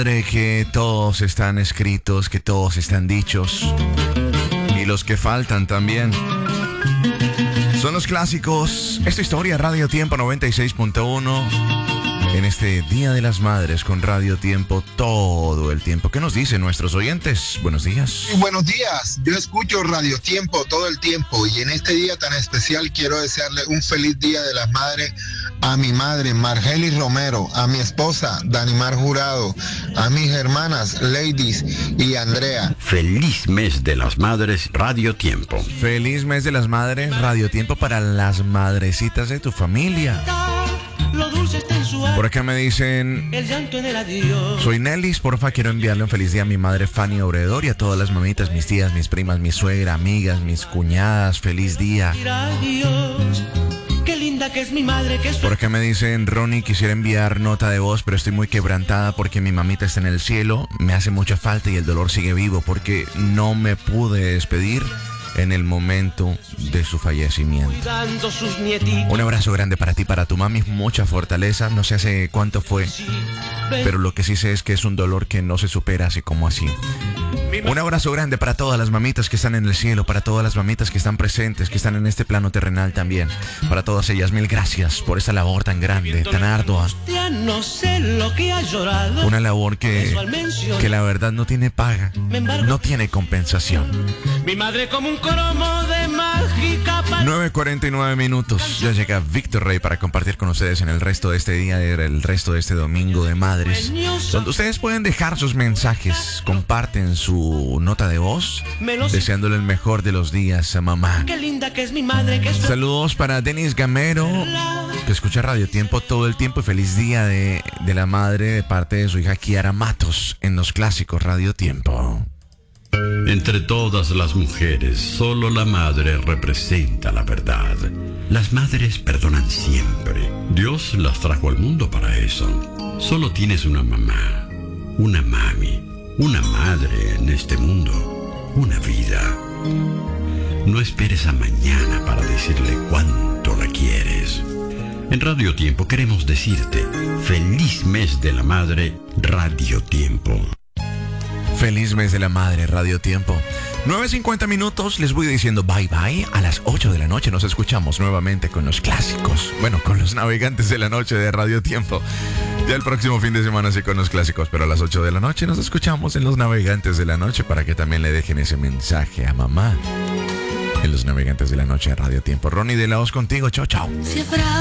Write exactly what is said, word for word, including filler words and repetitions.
madre que todos están escritos, que todos están dichos. Y los que faltan también. Son los clásicos. Esta historia, Radio Tiempo noventa y seis punto uno. En este Día de las Madres con Radio Tiempo todo el tiempo. ¿Qué nos dicen nuestros oyentes? Buenos días. Sí, buenos días. Yo escucho Radio Tiempo todo el tiempo y en este día tan especial quiero desearle un feliz Día de las Madres a mi madre Margelis Romero, a mi esposa Danimar Jurado, a mis hermanas Ladies y Andrea. Feliz mes de las madres, Radio Tiempo. Feliz mes de las madres, Radio Tiempo para las madrecitas de tu familia. Por acá me dicen: soy Nelis, porfa, quiero enviarle un feliz día a mi madre Fanny Obredor y a todas las mamitas, mis tías, mis primas, mi suegra, amigas, mis cuñadas. Feliz día. Qué linda que es mi madre, que es... Por acá me dicen: Ronnie, quisiera enviar nota de voz, pero estoy muy quebrantada porque mi mamita está en el cielo. Me hace mucha falta y el dolor sigue vivo porque no me pude despedir en el momento de su fallecimiento. Un abrazo grande para ti, para tu mami, mucha fortaleza. No sé hace cuánto fue, pero lo que sí sé es que es un dolor que no se supera así como así. Un abrazo grande para todas las mamitas que están en el cielo, para todas las mamitas que están presentes, que están en este plano terrenal también. Para todas ellas, mil gracias por esa labor tan grande, tan ardua. Una labor que, que la verdad no tiene paga, no tiene compensación. Mi madre como un cromo de mágica. nueve cuarenta y nueve minutos. Ya llega Víctor Rey para compartir con ustedes en el resto de este día, el resto de este domingo de madres, donde ustedes pueden dejar sus mensajes, comparten su nota de voz, deseándole el mejor de los días a mamá. Qué linda que es mi madre, que es... Saludos para Denis Gamero, que escucha Radio Tiempo todo el tiempo, y feliz día de, de la madre de parte de su hija Kiara Matos en los clásicos Radio Tiempo. Entre todas las mujeres, solo la madre representa la verdad. Las madres perdonan siempre. Dios las trajo al mundo para eso. Solo tienes una mamá, una mami, una madre en este mundo, una vida. No esperes a mañana para decirle cuánto la quieres. En Radio Tiempo queremos decirte, feliz mes de la madre, Radio Tiempo. Feliz mes de la madre, Radio Tiempo. nueve cincuenta minutos, les voy diciendo bye bye. A las ocho de la noche nos escuchamos nuevamente con los clásicos. Bueno, con los navegantes de la noche de Radio Tiempo. Ya el próximo fin de semana sí con los clásicos, pero a las ocho de la noche nos escuchamos en los navegantes de la noche para que también le dejen ese mensaje a mamá. En los navegantes de la noche de Radio Tiempo. Ronnie de la Hoz contigo, chao, chao.